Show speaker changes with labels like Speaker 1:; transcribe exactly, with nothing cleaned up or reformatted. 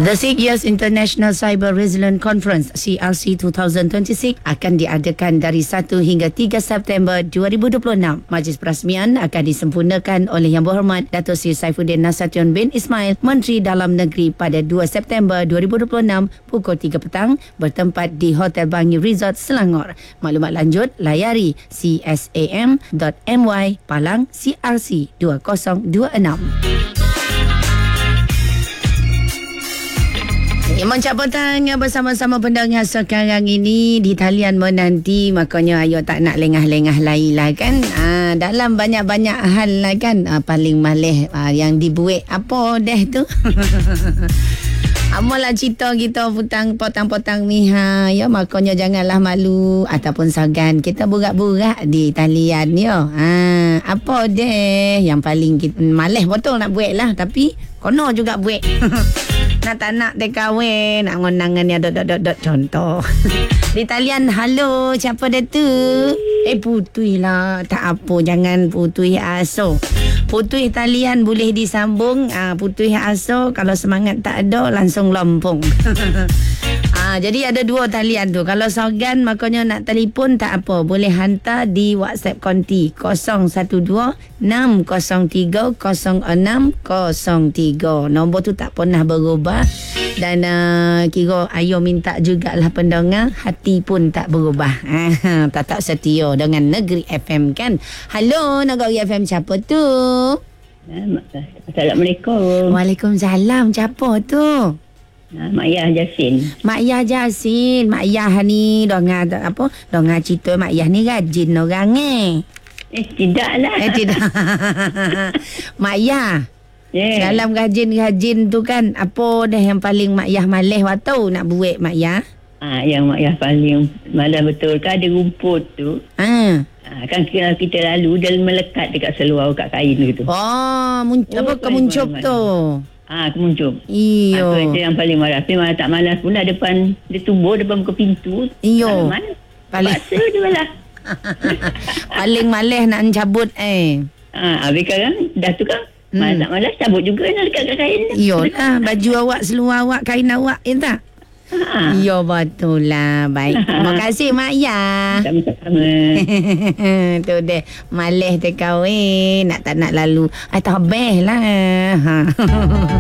Speaker 1: The six Years International Cyber Resilience Conference C R C dua ribu dua puluh enam akan diadakan dari satu hingga tiga September dua ribu dua puluh enam. Majlis perasmian akan disempurnakan oleh Yang Berhormat Dato' Seri Saifuddin Nasution bin Ismail, Menteri Dalam Negeri, pada dua September dua ribu dua puluh enam pukul tiga petang bertempat di Hotel Bangi Resort, Selangor. Maklumat lanjut layari c s a m dot m y palang C R C dua ribu dua puluh enam. Mencap petang bersama-sama pendengar sekarang ini di talian menanti, makanya ayo tak nak lengah-lengah lain lah kan. Ha, dalam banyak-banyak hal lah kan, ha, paling malih ha, yang dibuat apa deh tu. Amalah cerita kita putang potang-potang ni ha, ya, makanya janganlah malu ataupun segan kita burak-burak di talian ya. Ha, apa deh yang paling kita, malih betul nak buat lah, tapi kono juga buat. Nak tak nak dekawin, nak ngonangan ya dot dot dot dot contoh. Di talian, halo, siapa dia tu? Eh, putui lah. Tak apa, jangan putui aso. Putui talian boleh disambung. Ah, putui aso, kalau semangat tak ada, langsung lompong. Ah, jadi ada dua talian tu. Kalau sogan, makanya nak telefon tak apa. Boleh hantar di WhatsApp konti kosong satu dua enam kosong tiga kosong enam kosong tiga. Nombor tu tak pernah berubah. Dan uh, kira ayo minta jugalah pendengar, hati pun tak berubah. Tetap setia dengan Negeri F M kan. Halo, Negeri F M, siapa tu?
Speaker 2: Assalamualaikum.
Speaker 1: Waalaikumsalam, siapa tu?
Speaker 2: Mak Yah Jasin.
Speaker 1: Mak Yah Jasin. Mak Yah ni dengar apa? Dengar cerita Mak Yah ni rajin orang eh.
Speaker 2: Eh, tidaklah.
Speaker 1: Eh, tidak. Mak Yah. Yeah. Dalam rajin-rajin tu kan, apa dah yang paling Mak Yah malih waktu nak buat Mak Yah?
Speaker 2: Ah, yang Mak Yah paling malah betul kan, ada rumput tu.
Speaker 1: Ha. Ah,
Speaker 2: kan kita, kita lalu dia melekat dekat seluar kat kain gitu.
Speaker 1: Oh, mun- oh apa kemuncup tu?
Speaker 2: Ah, kemuncup.
Speaker 1: Iyo.
Speaker 2: Ah, itu yang paling malas. Tapi malah tak malas pula depan dia tumbuh depan muka pintu.
Speaker 1: Iyo.
Speaker 2: Paling paksa dia malah.
Speaker 1: Paling malih nak cabut eh.
Speaker 2: Ah, habis kan dah tu kan. Hmm. Malas tak malas cabut juga nak dekat kat kain.
Speaker 1: Iyalah, baju awak, seluar awak, kain awak, ya tak? Ha. Ya, betul lah. Baik. Terima kasih Mak Yah.
Speaker 2: Sama-sama.
Speaker 1: Tu deh, malih terkawin. Nak tak nak lalu. Ay, tak habis lah. Ha.